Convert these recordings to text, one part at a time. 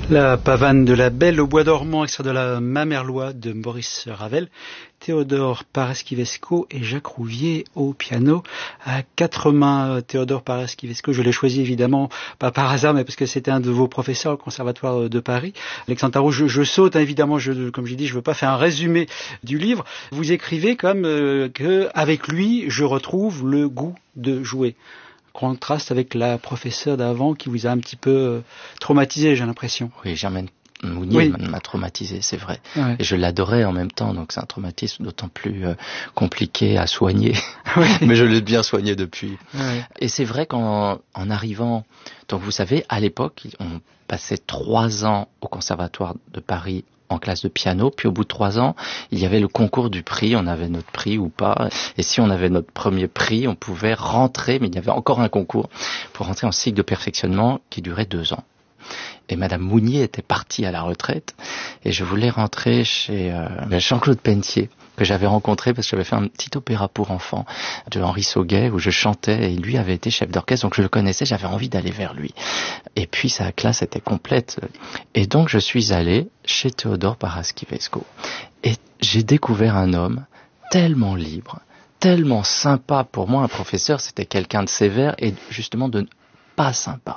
La pavane de la Belle au bois dormant, extrait de la Mamerlois de Maurice Ravel, Théodore Paraschivesco et Jacques Rouvier au piano à quatre mains. Théodore Paraschivesco, je l'ai choisi évidemment pas par hasard, mais parce que c'était un de vos professeurs au Conservatoire de Paris. Alexandre Tarot, je saute évidemment, comme j'ai dit, je veux pas faire un résumé du livre. Vous écrivez comme que avec lui, je retrouve le goût de jouer. Contraste avec la professeure d'avant qui vous a un petit peu traumatisé, j'ai l'impression. Oui, Germaine Mounier m'a traumatisé, c'est vrai. Ouais. Et je l'adorais en même temps, donc c'est un traumatisme d'autant plus compliqué à soigner. Ouais. Mais je l'ai bien soigné depuis. Ouais. Et c'est vrai qu'en arrivant, donc vous savez, à l'époque, on passait 3 ans au Conservatoire de Paris en classe de piano, puis au bout de 3 ans, il y avait le concours du prix, on avait notre prix ou pas, et si on avait notre premier prix, on pouvait rentrer, mais il y avait encore un concours pour rentrer en cycle de perfectionnement qui durait 2 ans. Et Madame Mounier était partie à la retraite, et je voulais rentrer chez Jean-Claude Pentier, que j'avais rencontré parce que j'avais fait un petit opéra pour enfants de Henri Sauguet où je chantais et lui avait été chef d'orchestre, donc je le connaissais, j'avais envie d'aller vers lui. Et puis sa classe était complète. Et donc je suis allé chez Théodore Paraschivesco. Et j'ai découvert un homme tellement libre, tellement sympa. Pour moi, un professeur, c'était quelqu'un de sévère et justement de pas sympa.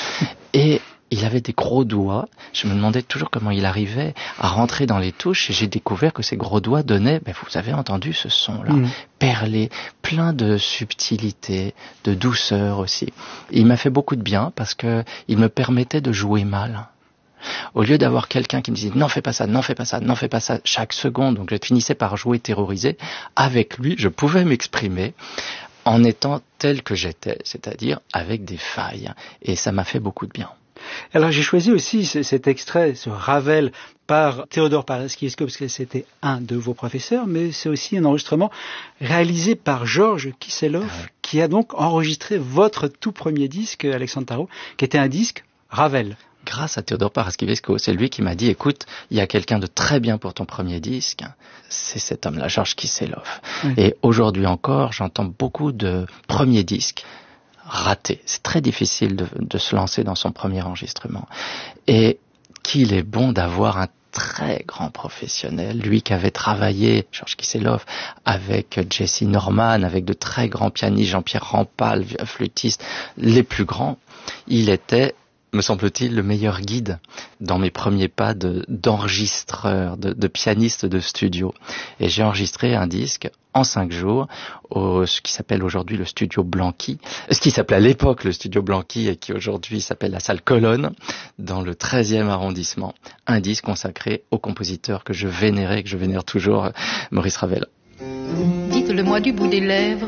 Et il avait des gros doigts. Je me demandais toujours comment il arrivait à rentrer dans les touches et j'ai découvert que ces gros doigts donnaient, vous avez entendu ce son-là, perlé, plein de subtilité, de douceur aussi. Il m'a fait beaucoup de bien parce que il me permettait de jouer mal. Au lieu d'avoir quelqu'un qui me disait non fais pas ça, non fais pas ça, non fais pas ça chaque seconde, donc je finissais par jouer terrorisé, avec lui je pouvais m'exprimer en étant tel que j'étais, c'est-à-dire avec des failles. Et ça m'a fait beaucoup de bien. Alors j'ai choisi aussi cet extrait, ce Ravel par Théodore Paraschivesco, parce que c'était un de vos professeurs, mais c'est aussi un enregistrement réalisé par Georges Kisselov, qui a donc enregistré votre tout premier disque, Alexandre Tarot, qui était un disque Ravel. Grâce à Théodore Paraschivesco, c'est lui qui m'a dit, écoute, il y a quelqu'un de très bien pour ton premier disque, c'est cet homme-là, Georges Kisselov. Oui. Et aujourd'hui encore, j'entends beaucoup de premiers disques raté. C'est très difficile de se lancer dans son premier enregistrement. Et qu'il est bon d'avoir un très grand professionnel, lui qui avait travaillé, Georges Kisselov, avec Jesse Norman, avec de très grands pianistes, Jean-Pierre Rampal, flûtiste, les plus grands. Il était, me semble-t-il, le meilleur guide dans mes premiers pas d'enregistreur, de pianiste de studio. Et j'ai enregistré un disque en 5 jours, ce qui s'appelle aujourd'hui le studio Blanqui, ce qui s'appelait à l'époque le studio Blanqui et qui aujourd'hui s'appelle la salle Colonne, dans le 13e arrondissement. Un disque consacré au compositeur que je vénérais, que je vénère toujours, Maurice Ravel. Dites-le-moi du bout des lèvres.